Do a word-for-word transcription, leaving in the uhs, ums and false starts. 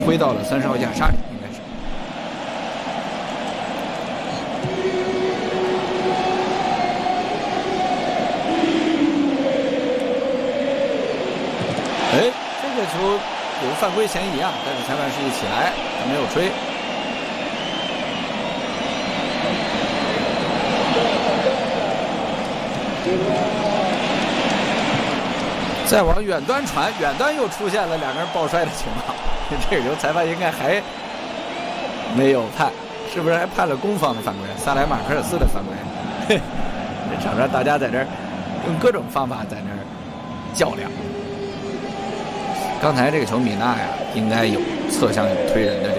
挥到了三十号亚沙里，应该是。哎，这个球有犯规嫌疑啊，但是裁判是一起来，他没有吹。再往远端传，远端又出现了两个人抱摔的情况。这个球裁判应该还没有判，是不是还判了攻方的犯规？萨莱马科尔斯的犯规。这场上大家在这儿用各种方法在那儿较量。刚才这个球米纳呀，应该有侧向有推人的